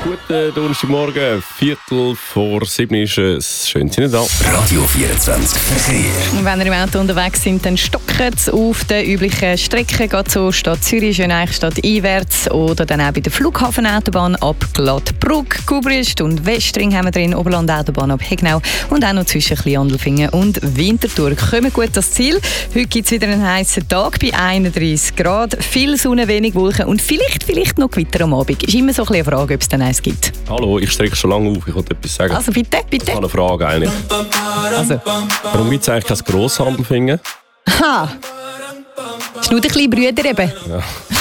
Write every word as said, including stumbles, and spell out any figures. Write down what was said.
Guten Donnerstagmorgen, Viertel vor sieben ist es. Schön, sind Sie da. Radio vierundzwanzig Verkehr. Wenn ihr im Auto unterwegs sind, dann stockt es auf den üblichen Strecken, geht so Stadt Zürich, Schöneichstadt einwärts oder dann auch bei der Flughafenautobahn ab Glattbrugg, Gubrist und Westring haben wir drin, Oberland-Autobahn ab Hegnau und auch noch zwischen Kleinandelfingen und Winterthur. Kommen gut das Ziel. Heute gibt es wieder einen heißen Tag bei einunddreissig Grad, viel Sonne, wenig Wolken und vielleicht, vielleicht noch Gewitter am Abend. Ist immer so ein bisschen eine Frage, ob es dann eins gibt. Hallo, ich strecke schon lange auf, ich wollte etwas sagen. Also bitte, bitte. Ich habe eine Frage eigentlich. Also. Warum gibt es eigentlich kein Grosshandelfingen? Ha! Das ist nur ein kleiner Brüder eben. Ja.